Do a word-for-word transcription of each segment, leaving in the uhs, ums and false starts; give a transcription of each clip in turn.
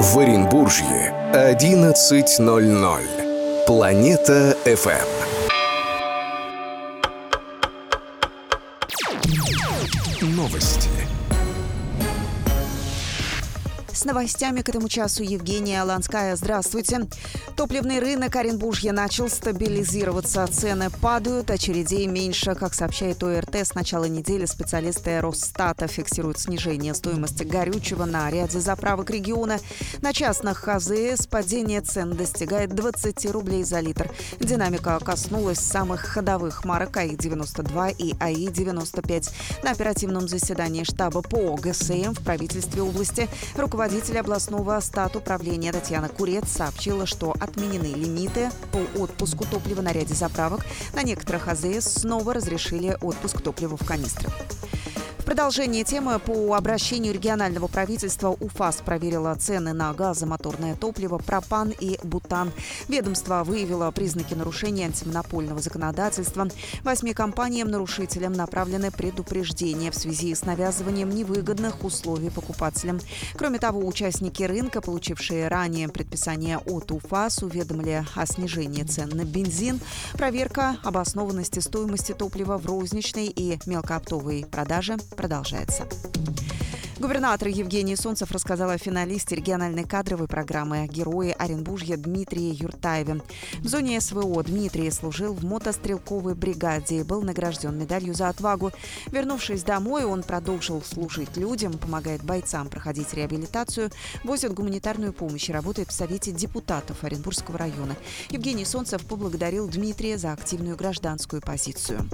В Оренбуржье одиннадцать ноль ноль. Планета эф эм. Новости. С новостями к этому часу Евгения Ланская. Здравствуйте. Топливный рынок Оренбуржья начал стабилизироваться. Цены падают, очередей меньше. Как сообщает о эр тэ, с начала недели специалисты Росстата фиксируют снижение стоимости горючего на ряде заправок региона. На частных ха зэ эс падение цен достигает двадцать рублей за литр. Динамика коснулась самых ходовых марок а и девяносто два и а и девяносто пять. На оперативном заседании штаба по гэ эс эм в правительстве области руководитель областного статуправления Татьяна Курец сообщила, что отменены лимиты по отпуску топлива на ряде заправок. На некоторых а зэ эс снова разрешили отпуск топлива в канистры. В продолжение темы по обращению регионального правительства УФАС проверила цены на газомоторное топливо, пропан и бутан. Ведомство выявило признаки нарушения антимонопольного законодательства. Восьми компаниям-нарушителям направлены предупреждения в связи с навязыванием невыгодных условий покупателям. Кроме того, участники рынка, получившие ранее предписание от УФАС, уведомили о снижении цен на бензин. Проверка обоснованности стоимости топлива в розничной и мелкооптовой продаже продолжается. Губернатор Евгений Солнцев рассказал о финалисте региональной кадровой программы «Герои Оренбуржья» Дмитрии Юртаеве. В зоне эс вэ о Дмитрий служил в мотострелковой бригаде и был награжден медалью за отвагу. Вернувшись домой, он продолжил служить людям, помогает бойцам проходить реабилитацию, возит гуманитарную помощь и работает в Совете депутатов Оренбургского района. Евгений Солнцев поблагодарил Дмитрия за активную гражданскую позицию.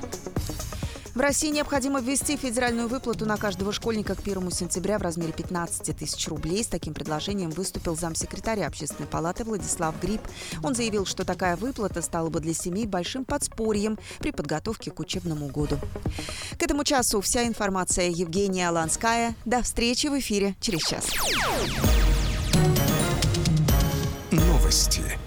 В России необходимо ввести федеральную выплату на каждого школьника к первому сентября в размере пятнадцать тысяч рублей. С таким предложением выступил замсекретаря Общественной палаты Владислав Гриб. Он заявил, что такая выплата стала бы для семей большим подспорьем при подготовке к учебному году. К этому часу вся информация. Евгения Ланская. До встречи в эфире через час. Новости.